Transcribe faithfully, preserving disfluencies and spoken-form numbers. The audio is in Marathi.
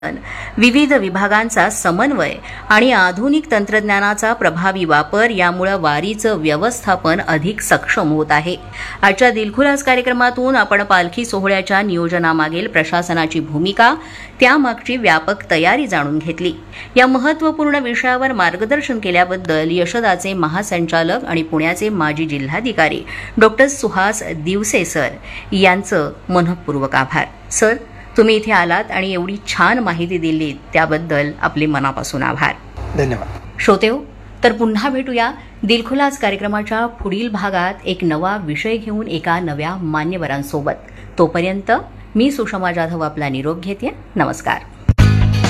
विविध विभागांचा समन्वय आणि आधुनिक तंत्रज्ञानाचा प्रभावी वापर यामुळे वारीचं व्यवस्थापन अधिक सक्षम होत आहे. आजच्या दिलखुलास कार्यक्रमातून आपण पालखी सोहळ्याच्या नियोजनामागील प्रशासनाची भूमिका, त्यामागची व्यापक तयारी जाणून घेतली. या महत्त्वपूर्ण विषयावर मार्गदर्शन केल्याबद्दल यशदाचे महासंचालक आणि पुण्याचे माजी जिल्हाधिकारी डॉक्टर सुहास दिवसे सर यांचं मनःपूर्वक आभार. सर, तुम्ही इथे आलात आणि एवढी छान माहिती दिलीत त्याबद्दल आपले मनापासून आभार. धन्यवाद. श्रोतेहो, तर पुन्हा भेटूया दिलखुलास कार्यक्रमाच्या पुढील भागात एक नवा विषय घेऊन एका नव्या मान्यवरांसोबत. तोपर्यंत मी सुषमा जाधव आपला निरोप घेते. नमस्कार.